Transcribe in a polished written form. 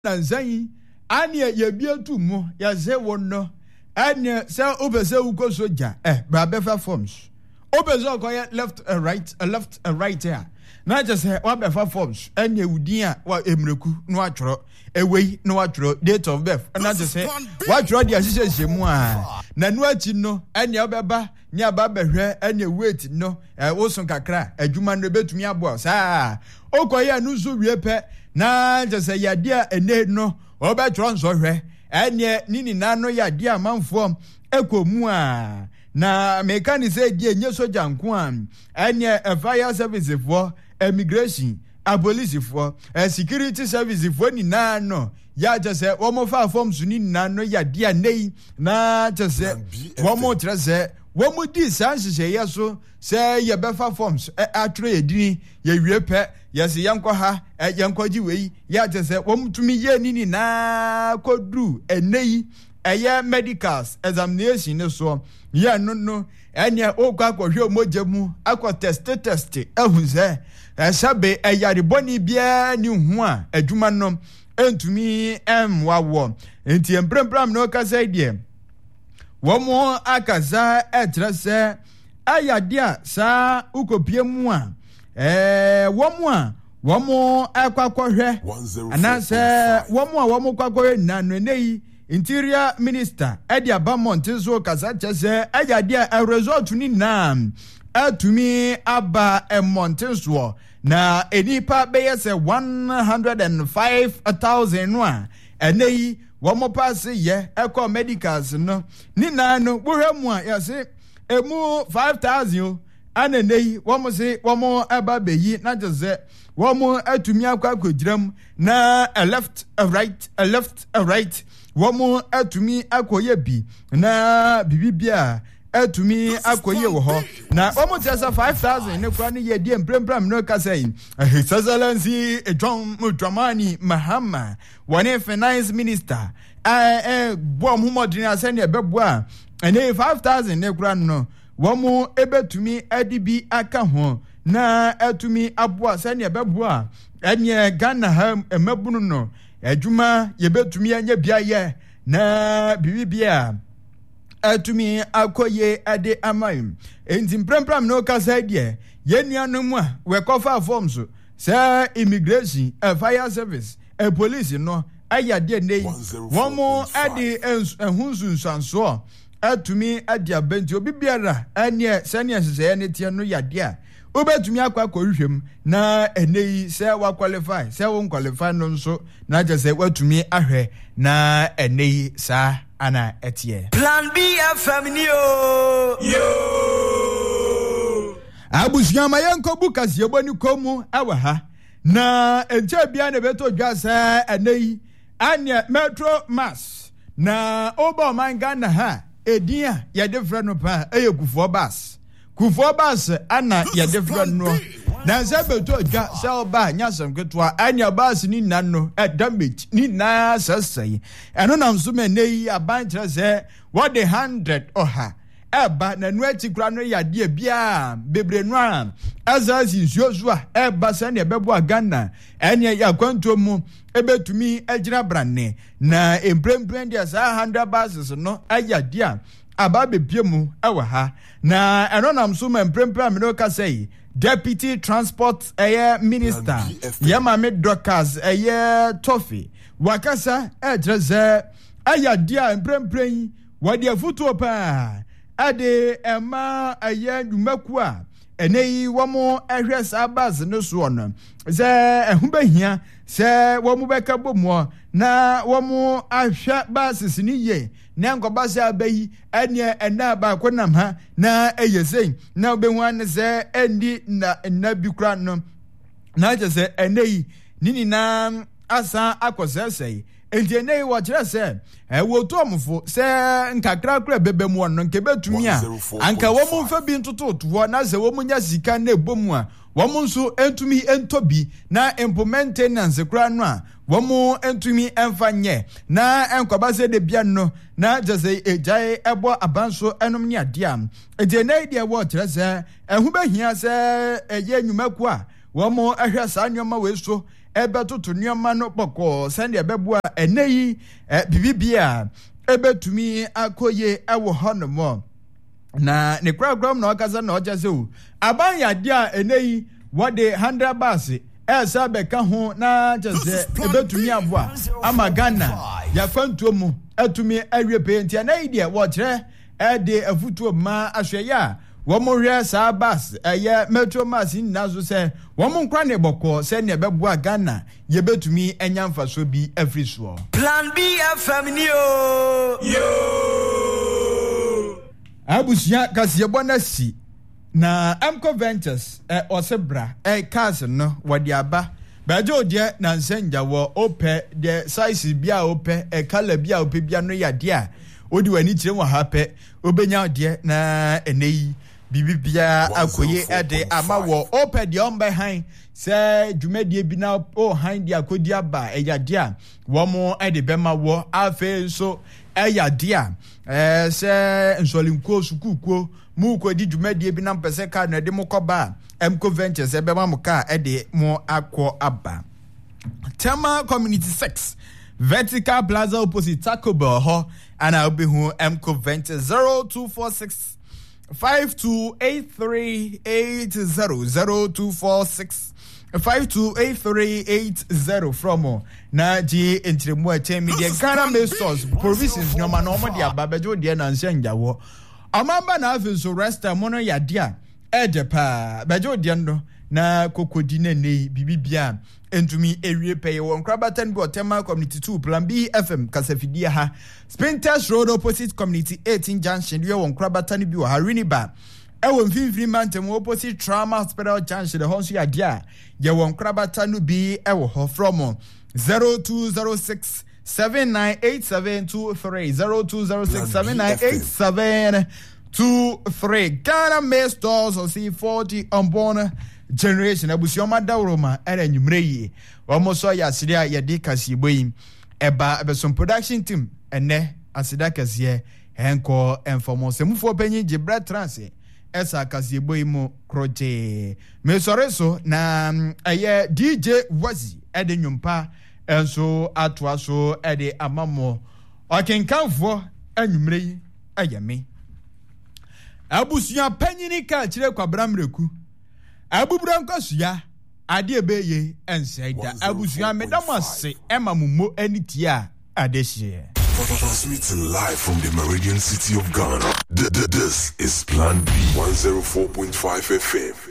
nanzai ane ye bietu mu ya ze wono ane se obese uko soja brabefa forms obese okoye left and right here na just say wa befa forms ane udin a wa emreku no atworo ewei no atworo date of birth na just say wa atworo dia hihye mu a na no achi no ane obeba ni aba behwe ane weight no wosun kakra adwuma no betumi abo saa okoye anu so wiepe na just say yadia ene no obetro nso hwe ene nini nano yadia manfo ekomu a na mechanic say die nye soja nko a ene fire service for immigration a police for security service for ni nano ya just say wo fa forms ni nano yadia nei na just say wo mo trese wo mu di sanhye yeso say ye befa forms atro edini ye wiepe yes yanko ha yanko jiwei ya tese wo mutumi ye nini na kodru enei eye medicals examination ne so ya no enya okwa akohwe omojemu akọ test ehunze sabe eyare boni bia ni hu a adwuma no entumi wawo enti emprempram no kasa die wo mo akaza etrese ayadia sa ukopie mu a womo akwakohwe anase womo kwakohwe nanu nei interior minister edi abamont so kasa chese ayade a result ni na atumi aba emontenso na enipa beye se 105,000 no enei womo pass ye eko medicals no ni nanu bohwemu a yase emu 5,000 anenei womo se womo aba beyi na jeze womo atumi akwakogiram na a left a right womo atumi akoye bi na bibibia atumi akoye wo ho na womo tesa 5,000 ne kwa ne yedie mprempram no kasai His Excellency John Dramani Mahama one finance minister bom humodin asene beboa ene 5,000 ne kwa no womo ebetumi adibi aka ho na atumi aboa sane ebeboa enye Ghana ha emabunu no adwuma yebetumi anya biaye na bibibia atumi akoye ade amaim enti mprempram no kasa die yenuanom a we cover forms say immigration fire service police no ayade nei womo ade ehunsunsanso atumi adi abenti obi biara ane sane sese ne tie no yade a obetumi akwakohwehwem na enei se wa qualify se won qualify no nso na je se watumi ahwe na enei sa ana etie Plan B FM ni yo abusiama yanko bukas yeboni komu awa ha na enche bia ne beto dwasa enei ane metro mass na obo man Ghana ha edia ya defra no pa eyekufo bus ana ya defra no na se beto dwa se oba nyasam ketwa anya bus ni nano damage ni na sasai eno na msume nei aban trese what the 100 oha eba na nuati kura no yade bia bebre no a azazi nsuozua eba se ne bebo Ghana enya ya kwanto mu ebetumi agira brane na emprempren dia sa 100 buses no ayade a aba bebie mu ewa ha na eno nam so emprempren no ka sei deputy transport minister yama me Dorcas Toffee wakasa edreze ayade a emprempren wade afutuo pa ade ema ndumaku a enei womo ehwe sabas no so no ze ehubehia se womo beka bomo na womo ahwa basis ni ye na nkobasa abayi ene ena ba konam ha na eyesen na obehu an se endi na bikura no na je se enei nini na asa akosesei enti nei wo kire se wo to omfo se nkakra kra bebemu no nke betumi a anka wo mu mfa bi ntototo na se wo munya sika na ebomu a wo mu nso entumi entobi na maintenance kra no a wo mu entumi enfanye na enkoba se de bia no na jese ejai ebo abanso enom ni ade am enti nei de wo kire se ehu behia se eye nyumaku a wo mu ehwe sa nyoma we so ebetoto nneoma no boko send ebebua eneyi bibibia ebetumi akoye ewo honomo na ne program na okaza na ojaze o abanya dia eneyi wode 100 bars esa beka ho na jeze ebetumi aboa amagana ya kwantuo mu atumi awie penti anayi dia wo kire de afutuo ma ahweya wo mo hwe sa bus eye metro mass nnazo se wo mo nkra ne boko se ne beboa Ghana ye betumi enya mfaso bi afri so Plan B FM ni o yo abusia kase bonasi na Amco Ventures osebra cars no wodi aba baje odie na nsenja wo ope de size bia ope color bia ope bia no yade a odi wani kire wo hape obenya odie na eneyi bibibia akoye ede ama wo ope de on behind se dwumadie bi na o han de akodi aba eyade a wo mo ede bema wo afa so eyade a se nsolinko sukukuo mu ko di dwumadie bi na mpese ka na de mokoba Amco Ventures ebema muka ede mo akọ aba Tema Community 6 Vertical Plaza opposite Taco Bell ho ana obehu Amco Ventures 0246 528380 0246 from na ji entremu media Ghana Made Stores provisions nyoma na omo de ababejo de na nsenja wo amamba na afi so resta mono yadia ejepa bejo de ndo na kokodi na nei bibibia entumi ewie pay won krabatan bo Tema Community 2 Plan B FM kasafidie ha Spinters Road opposite Community 18 Junction we won krabatan bi wo Hariniba ewo mfimfini mantem opposite Trauma Hospital Junction the honso yadia ye won krabatan bi ewo ho from 0206 798723 0206798723 Ghana Made Stores on C40 unborn generation abusioma dawroma era nyumreyi omoso ya siria ya de kasiboi eba besom production team ene asida kase enko information mufo panyi Jibra Trance esa kasiboi mu kroje me soreso na eye DJ Wazi ede nyumpa enso atoaso ede amamo okenkanfo anyumreyi ayame abusia panyini ka kire kwabramreku abubran kwasuya ade ebeye ensaida abusuya medamase emamumo anitia adehie transmitting live from the Meridian City of Ghana. This is Plan B 104.5 FM.